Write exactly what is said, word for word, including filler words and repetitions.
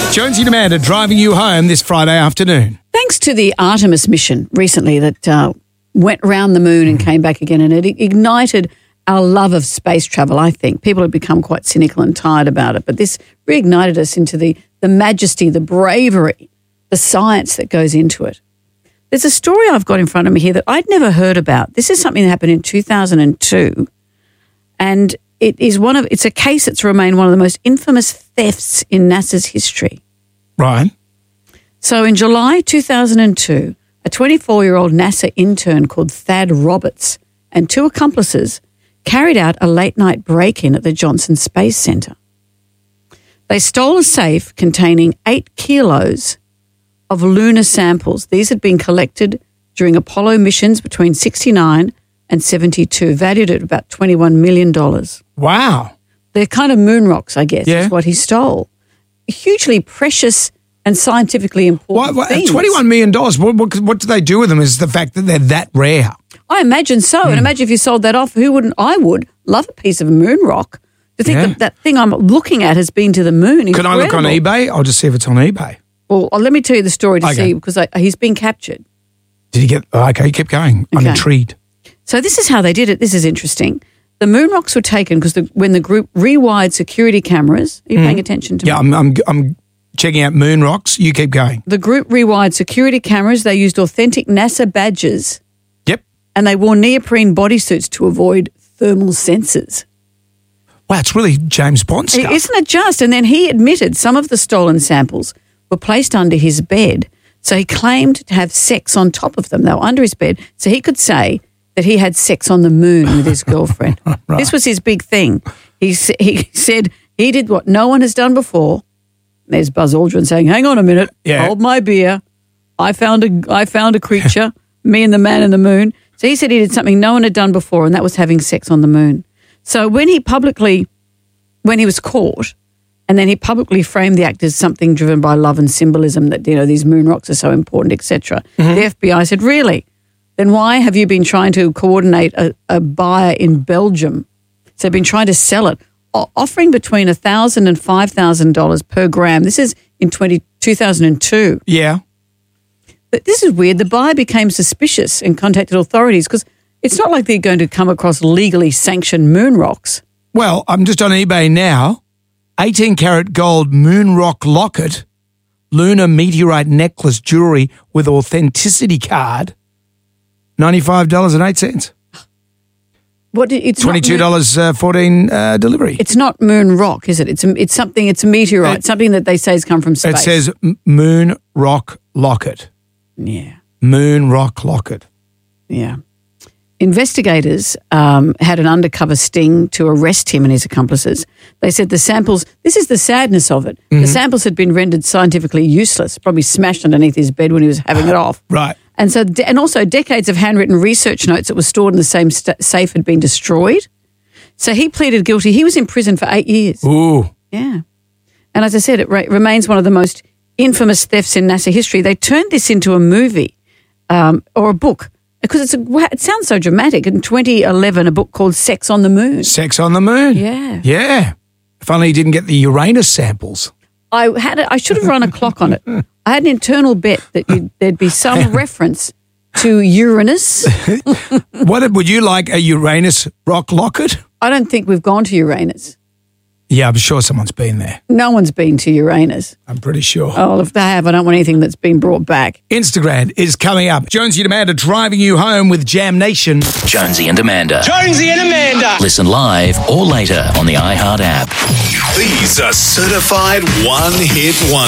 Jonesy and Amanda driving you home this Friday afternoon. Thanks to the Artemis mission recently that uh, went around the moon and came back again, and it ignited our love of space travel, I think. People have become quite cynical and tired about it, but this reignited us into the, the majesty, the bravery, the science that goes into it. There's a story I've got in front of me here that I'd never heard about. This is something that happened in two thousand two, and it is one of it's a case that's remained one of the most infamous thefts in NASA's history. Right. So in July two thousand two, a twenty-four-year-old NASA intern called Thad Roberts and two accomplices carried out a late-night break-in at the Johnson Space Center. They stole a safe containing eight kilos of lunar samples. These had been collected during Apollo missions between sixty-nine and seventy-two, valued at about twenty-one million dollars. Wow. They're kind of moon rocks, I guess, Yeah. is what he stole. Hugely precious and scientifically important What, what, things. twenty-one million dollars, what, what, what do they do with them is the fact that they're that rare. I imagine so. Hmm. And imagine if you sold that off, who wouldn't? I would love a piece of a moon rock. To think Yeah. that that thing I'm looking at has been to the moon. Can I look on Incredible. eBay? I'll just see if it's on eBay. Well, uh, let me tell you the story to Okay. see, because I, he's been captured. Did you get, oh, okay, keep going. I'm Okay. intrigued. So this is how they did it. This is interesting. The moon rocks were taken because the, when the group rewired security cameras, are you paying attention to Hmm. Yeah, me? I'm, I'm, I'm checking out moon rocks. You keep going. The group rewired security cameras. They used authentic NASA badges, Yep. and they wore neoprene bodysuits to avoid thermal sensors. Wow, it's really James Bond stuff. Isn't it just? And then he admitted some of the stolen samples were placed under his bed. So he claimed to have sex on top of them. They were under his bed. So he could say that he had sex on the moon with his girlfriend. Right. This was his big thing. He, sa- he said he did what no one has done before. There's Buzz Aldrin saying, hang on a minute, Yeah. hold my beer. I found a, I found a creature, me and the man in the moon. So he said he did something no one had done before, and that was having sex on the moon. So when he publicly, when he was caught, and then he publicly framed the act as something driven by love and symbolism, that, you know, these moon rocks are so important, et cetera. Mm-hmm. The F B I said, really? Then why have you been trying to coordinate a, a buyer in Belgium? So they've been trying to sell it, o- offering between one thousand dollars and five thousand dollars per gram. This is in twenty, two thousand two. Yeah. But this is weird. The buyer became suspicious and contacted authorities because it's not like they're going to come across legally sanctioned moon rocks. Well, I'm just on eBay now. eighteen karat gold moon rock locket, lunar meteorite necklace jewelry with authenticity card, ninety-five dollars and eight cents. What? It's twenty-two dollars uh, fourteen uh, delivery. It's not moon rock, is it? It's a, it's something. It's a meteorite. It- something that they say has come from space. It says m- moon rock locket. yeah, Moon rock locket. yeah. Investigators um, had an undercover sting to arrest him and his accomplices. They said the samples. This is the sadness of it. Mm-hmm. The samples had been rendered scientifically useless. Probably smashed underneath his bed when he was having it off. Right. And so, and also decades of handwritten research notes that were stored in the same st- safe had been destroyed. So he pleaded guilty. He was in prison for eight years. Ooh. Yeah. And as I said, it re- remains one of the most infamous thefts in NASA history. They turned this into a movie um, or a book because it's a, wow, it sounds so dramatic. In twenty eleven, a book called Sex on the Moon. Sex on the moon. Yeah. Yeah. If only he didn't get the Uranus samples. I had a, I should have run a clock on it. I had an internal bet that you'd, there'd be some reference to Uranus. What would you like, a Uranus rock locket? I don't think we've gone to Uranus. Yeah, I'm sure someone's been there. No one's been to Uranus. I'm pretty sure. Oh, well, if they have, I don't want anything that's been brought back. Instagram is coming up. Jonesy and Amanda driving you home with Jam Nation. Jonesy and Amanda. Jonesy and Amanda. Listen live or later on the iHeart app. These are certified one-hit wonders.